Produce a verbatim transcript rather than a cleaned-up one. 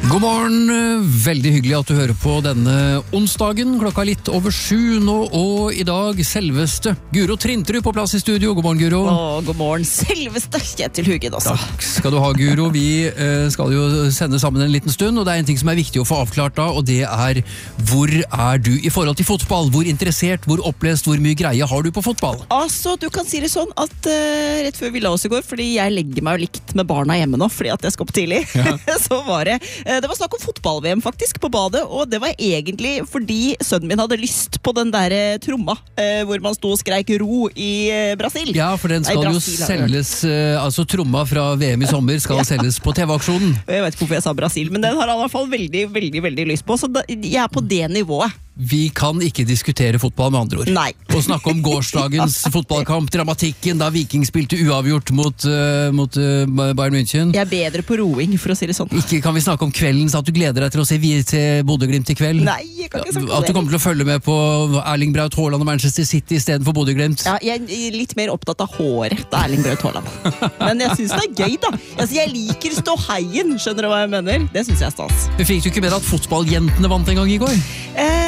God morgen, veldig hyggelig at du hører på denne onsdagen, klokka litt over sju nå, og i dag selveste Guro Trinterud på plass i studio. God morgen, Guro. Åh, god morgen, selveste Kjetil Huggen også. Takk skal du ha, Guro. Vi eh, skal jo sende sammen en liten stund, og det er en ting som er viktig å få avklart da, og det er hvor er du i forhold til fotball? Hvor interessert, hvor opplest, hvor mye greie har du på fotball? Altså, du kan si det sånn at uh, rett før vi la oss i går, fordi jeg legger meg jo likt med barna hjemme nå, fordi at jeg skal opp tidlig, ja. Så var det Det var snakk om fotball-V M faktisk på badet, og det var egentlig fordi sønnen min hadde lyst på den der tromma, eh, hvor man stod og skreik ro i eh, Brasil. Ja, for den skal Nei, Brasil, jo selges, eh, altså tromma fra V M i sommer skal ja. selges på T V-aksjonen. Jeg vet ikke hvorfor jeg sa Brasil, men den har han i hvert fall veldig, veldig, veldig lyst på, så da, jeg er på det nivået. Vi kan ikke diskutere fotball med andre ord. Nei. Og snakke om gårsdagens fotballkamp, dramatikken da Viking spilte uavgjort mot, uh, mot uh, Bayern München. Jeg er bedre på roing, for å si det sånn. Ikke kan vi snakke om kvelden, så at du gleder deg til å se til Bodø-Glimt i kveld? Nei, jeg kan ikke snakke om det. At du kommer til å følge med på Erling Braut Haaland og Manchester City i stedet for Bodø-Glimt? Ja, jeg er litt mer opptatt av håret til Erling Braut Haaland. Men jeg synes det er gøy da. Altså, jeg liker ståheien, skjønner du hva jeg mener? Det synes jeg er stas. Men fikk du ikke med deg at fotballjentene vant en gang i går? Eh,